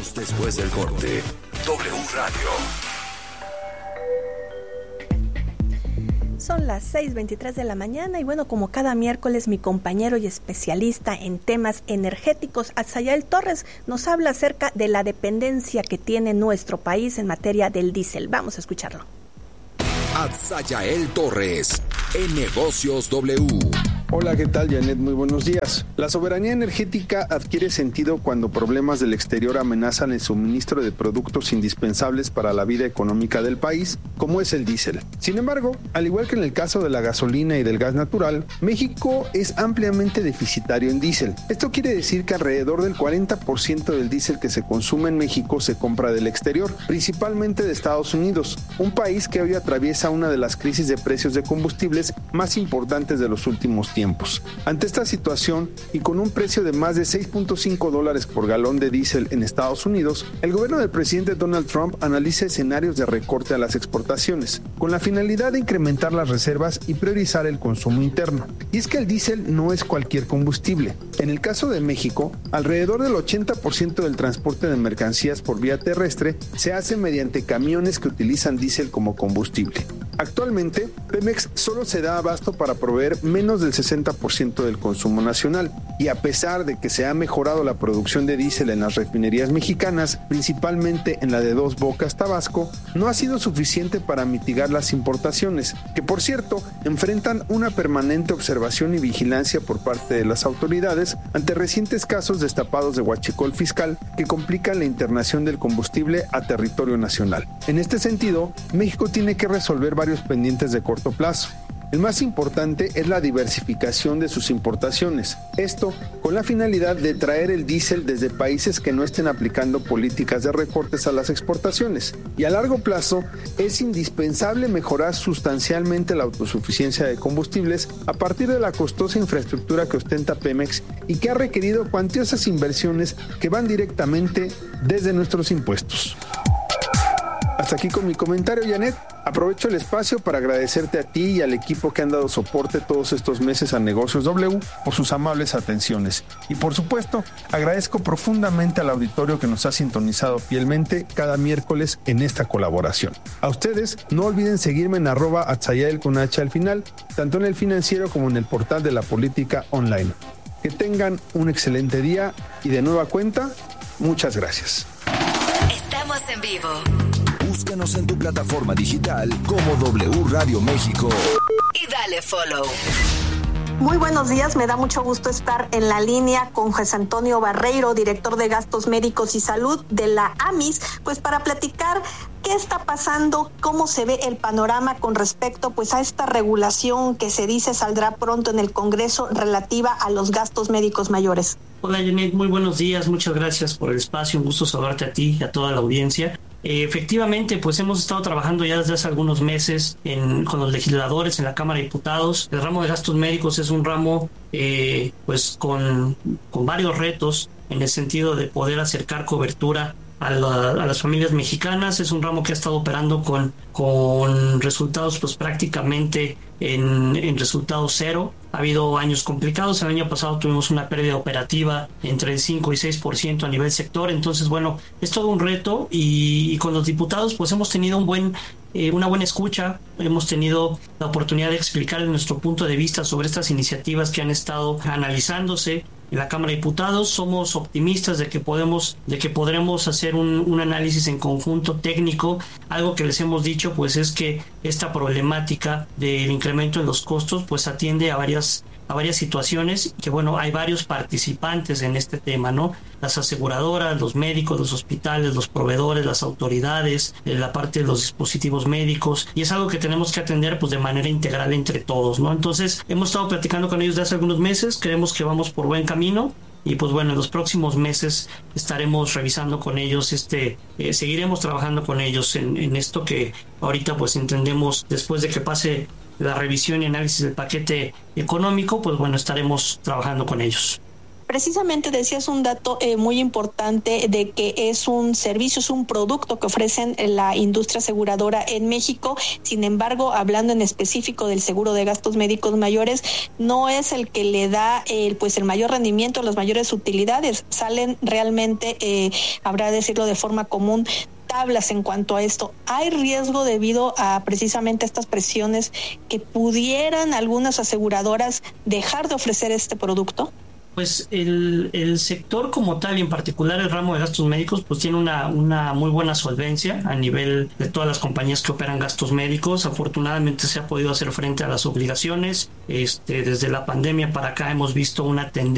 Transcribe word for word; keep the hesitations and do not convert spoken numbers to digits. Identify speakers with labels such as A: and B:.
A: Regresamos después del corte. W Radio.
B: Son las seis veintitrés de la mañana y bueno, como cada miércoles, mi compañero y especialista en temas energéticos, Atzayael Torres, nos habla acerca de la dependencia que tiene nuestro país en materia del diésel. Vamos a escucharlo.
A: Atzayael Torres, en Negocios W.
C: Hola, ¿qué tal, Janet? Muy buenos días. La soberanía energética adquiere sentido cuando problemas del exterior amenazan el suministro de productos indispensables para la vida económica del país, como es el diésel. Sin embargo, al igual que en el caso de la gasolina y del gas natural, México es ampliamente deficitario en diésel. Esto quiere decir que alrededor del cuarenta por ciento del diésel que se consume en México se compra del exterior, principalmente de Estados Unidos, un país que hoy atraviesa una de las crisis de precios de combustibles más importantes de los últimos tiempos. Tiempos. Ante esta situación y con un precio de más de seis punto cinco dólares por galón de diésel en Estados Unidos, el gobierno del presidente Donald Trump analiza escenarios de recorte a las exportaciones, con la finalidad de incrementar las reservas y priorizar el consumo interno. Y es que el diésel no es cualquier combustible. En el caso de México, alrededor del ochenta por ciento del transporte de mercancías por vía terrestre se hace mediante camiones que utilizan diésel como combustible. Actualmente, Pemex solo se da abasto para proveer menos del sesenta por ciento del consumo nacional, y a pesar de que se ha mejorado la producción de diésel en las refinerías mexicanas, principalmente en la de Dos Bocas, Tabasco, no ha sido suficiente para mitigar las importaciones, que por cierto, enfrentan una permanente observación y vigilancia por parte de las autoridades ante recientes casos destapados de huachicol fiscal que complican la internación del combustible a territorio nacional. En este sentido, México tiene que resolver varios pendientes de corto plazo. El más importante es la diversificación de sus importaciones, esto con la finalidad de traer el diésel desde países que no estén aplicando políticas de recortes a las exportaciones. Y a largo plazo es indispensable mejorar sustancialmente la autosuficiencia de combustibles a partir de la costosa infraestructura que ostenta Pemex y que ha requerido cuantiosas inversiones que van directamente desde nuestros impuestos. Hasta aquí con mi comentario, Janet. Aprovecho el espacio para agradecerte a ti y al equipo que han dado soporte todos estos meses a Negocios W por sus amables atenciones. Y por supuesto, agradezco profundamente al auditorio que nos ha sintonizado fielmente cada miércoles en esta colaboración. A ustedes, no olviden seguirme en arroba Atzayael con H al final, tanto en el Financiero como en el portal de la Política Online. Que tengan un excelente día y de nueva cuenta, muchas gracias.
D: Estamos en vivo.
A: Búscanos en tu plataforma digital como W Radio México.
D: Y dale follow.
B: Muy buenos días, me da mucho gusto estar en la línea con José Antonio Barreiro, director de Gastos Médicos y Salud de la A M I S, pues para platicar qué está pasando, cómo se ve el panorama con respecto pues a esta regulación que se dice saldrá pronto en el Congreso relativa a los gastos médicos mayores.
E: Hola Janet, muy buenos días, muchas gracias por el espacio, un gusto saludarte a ti y a toda la audiencia. Eh, efectivamente, pues hemos estado trabajando ya desde hace algunos meses en, con los legisladores en la Cámara de Diputados. El ramo de gastos médicos es un ramo eh, pues con, con varios retos en el sentido de poder acercar cobertura a, la, a las familias mexicanas. Es un ramo que ha estado operando con, con resultados pues prácticamente en, en resultado cero. Ha habido años complicados. El año pasado tuvimos una pérdida operativa entre el cinco y seis por ciento a nivel sector. Entonces, bueno, es todo un reto y, y con los diputados pues hemos tenido un buen, eh, una buena escucha. Hemos tenido la oportunidad de explicar nuestro punto de vista sobre estas iniciativas que han estado analizándose en la Cámara de Diputados. Somos optimistas de que podemos, de que podremos hacer un, un análisis en conjunto técnico. Algo que les hemos dicho pues es que esta problemática del incremento en los costos pues atiende a varias a varias situaciones, que bueno, hay varios participantes en este tema, ¿no? Las aseguradoras, los médicos, los hospitales, los proveedores, las autoridades, la parte de los dispositivos médicos, y es algo que tenemos que atender pues de manera integral entre todos, ¿no? Entonces, hemos estado platicando con ellos desde hace algunos meses, creemos que vamos por buen camino. Y pues bueno, en los próximos meses estaremos revisando con ellos, este, eh, seguiremos trabajando con ellos en, en esto que ahorita pues entendemos después de que pase la revisión y análisis del paquete económico, pues bueno, estaremos trabajando con ellos.
B: Precisamente decías un dato eh, muy importante de que es un servicio, es un producto que ofrecen la industria aseguradora en México. Sin embargo, hablando en específico del seguro de gastos médicos mayores, no es el que le da el, pues el mayor rendimiento, las mayores utilidades. Salen realmente, eh, habrá de decirlo de forma común, tablas en cuanto a esto. ¿Hay riesgo debido a precisamente estas presiones que pudieran algunas aseguradoras dejar de ofrecer este producto?
E: Pues el, el sector como tal, y en particular el ramo de gastos médicos, pues tiene una, una muy buena solvencia a nivel de todas las compañías que operan gastos médicos. Afortunadamente se ha podido hacer frente a las obligaciones. Este, desde la pandemia para acá hemos visto una tendencia